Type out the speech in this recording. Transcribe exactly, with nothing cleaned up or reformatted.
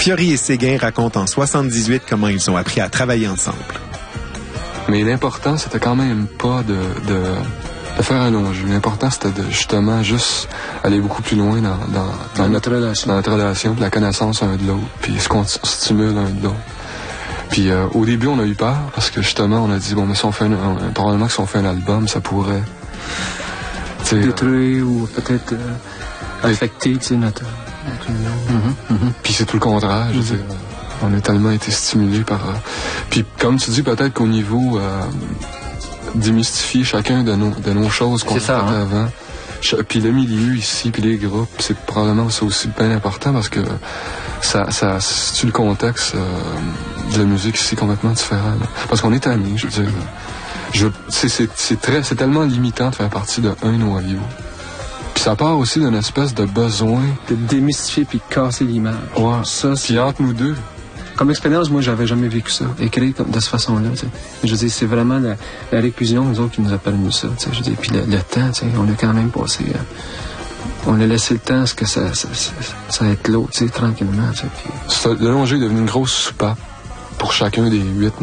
Fiori et Séguin racontent en soixante-dix-huit comment ils ont appris à travailler ensemble. Mais l'important, c'était quand même pas de, de, de faire un long jeu. L'important, c'était de justement juste aller beaucoup plus loin dans, dans, dans, dans notre relation. Dans notre relation, puis la connaissance un de l'autre, puis ce qu'on stimule un de l'autre. Puis euh, au début, on a eu peur, parce que justement, on a dit, bon, mais si on fait un, un, probablement que si on fait un album, ça pourrait... détruire euh, ou peut-être euh, affecter, tu sais, notre... Mm-hmm, mm-hmm. Puis c'est tout le contraire, je veux mm-hmm. dire. On a tellement été stimulés par... Euh, puis comme tu dis, peut-être qu'au niveau... Euh, démystifier chacun de nos, de nos choses qu'on a faites hein? avant. Puis le milieu ici, puis les groupes, c'est probablement ça aussi bien important parce que ça, ça situe le contexte euh, de la musique ici complètement différent. Là. Parce qu'on est amis, je veux dire. Je, c'est, c'est, c'est, très, c'est tellement limitant de faire partie d'un noyau. Puis ça part aussi d'une espèce de besoin... de démystifier puis de casser l'image. Ouais. Ça, puis entre nous deux... Comme expérience, moi, j'avais jamais vécu ça. Écrire comme de cette façon-là, tu sais. Je veux dire, c'est vraiment la, la réclusion, nous autres, qui nous a permis ça, tu sais. Je veux dire, puis le, le temps, tu sais, on a quand même passé... Euh, on a laissé le temps à ce que ça, ça, ça, ça éclose, tu sais, tranquillement, tu sais. Puis... Le long jeu est devenu une grosse soupape pour chacun des huit